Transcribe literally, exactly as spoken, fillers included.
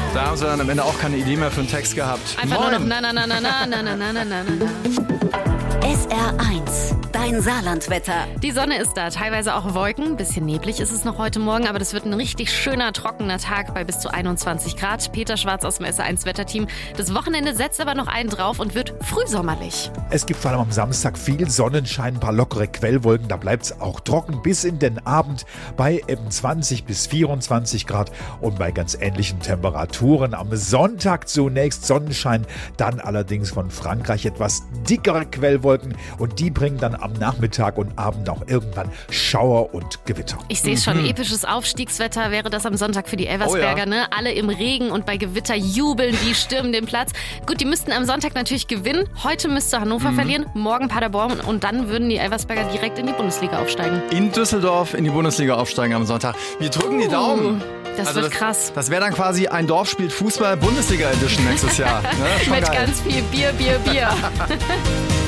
Da haben sie dann am Ende auch keine Idee mehr für einen Text gehabt. Einfach Moin. nur noch na na na na na na na na na na na. S R eins, dein Saarlandwetter. Die Sonne ist da, teilweise auch Wolken. Ein bisschen neblig ist es noch heute Morgen, aber das wird ein richtig schöner, trockener Tag bei bis zu einundzwanzig Grad. Peter Schwarz aus dem S R eins Wetterteam. Das Wochenende setzt aber noch einen drauf und wird frühsommerlich. Es gibt vor allem am Samstag viel Sonnenschein, ein paar lockere Quellwolken. Da bleibt es auch trocken bis in den Abend bei eben zwanzig bis vierundzwanzig Grad und bei ganz ähnlichen Temperaturen. Am Sonntag zunächst Sonnenschein, dann allerdings von Frankreich etwas dickere Quellwolken und die bringen dann am Nachmittag und Abend auch irgendwann Schauer und Gewitter. Ich sehe es schon, episches Aufstiegswetter wäre das am Sonntag für die Elversberger. Oh ja. Ne? Alle im Regen und bei Gewitter jubeln, die stürmen den Platz. Gut, die müssten am Sonntag natürlich gewinnen. Heute müsste Hannover mhm. verlieren, morgen Paderborn und dann würden die Elversberger direkt in die Bundesliga aufsteigen. In Düsseldorf in die Bundesliga aufsteigen am Sonntag. Wir drücken Uh, die Daumen. Das Also wird das, krass. Das wäre dann quasi ein Dorf spielt Fußball Bundesliga Edition nächstes Jahr. Ne? Schon Mit geil. ganz viel Bier, Bier, Bier.